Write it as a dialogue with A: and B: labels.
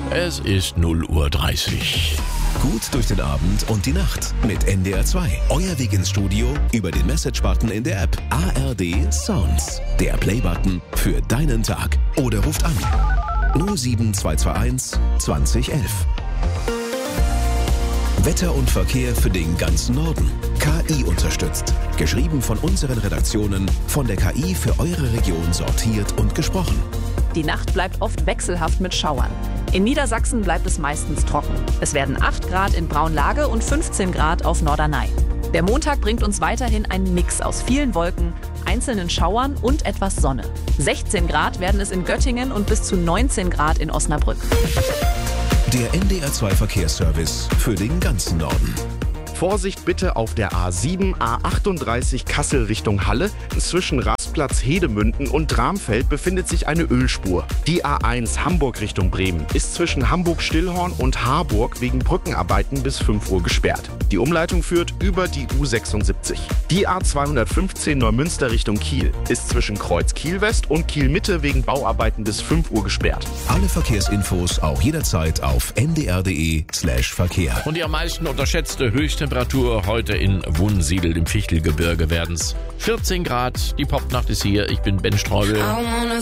A: Es ist 0:30 Uhr.
B: Gut durch den Abend und die Nacht mit NDR 2. Euer Weg ins Studio über den Message-Button in der App ARD Sounds. Der Play-Button für deinen Tag. Oder ruft an 07221 2011. Wetter und Verkehr für den ganzen Norden. KI unterstützt. Geschrieben von unseren Redaktionen, von der KI für eure Region sortiert und gesprochen.
C: Die Nacht bleibt oft wechselhaft mit Schauern. In Niedersachsen bleibt es meistens trocken. Es werden 8 Grad in Braunlage und 15 Grad auf Norderney. Der Montag bringt uns weiterhin einen Mix aus vielen Wolken, einzelnen Schauern und etwas Sonne. 16 Grad werden es in Göttingen und bis zu 19 Grad in Osnabrück.
B: Der NDR 2 Verkehrsservice für den ganzen Norden.
D: Vorsicht bitte auf der A7, A38 Kassel Richtung Halle. Zwischen Rastplatz Hedemünden und Dramfeld befindet sich eine Ölspur. Die A1 Hamburg Richtung Bremen ist zwischen Hamburg-Stillhorn und Harburg wegen Brückenarbeiten bis 5 Uhr gesperrt. Die Umleitung führt über die U76. Die A215 Neumünster Richtung Kiel ist zwischen Kreuz Kiel-West und Kiel-Mitte wegen Bauarbeiten bis 5 Uhr gesperrt.
B: Alle Verkehrsinfos auch jederzeit auf ndr.de/Verkehr.
A: Und die am meisten unterschätzte Höchsttemperatur heute in Wunsiedel im Fichtelgebirge werden's 14 Grad. Die Popnacht ist hier. Ich bin Ben Streubel.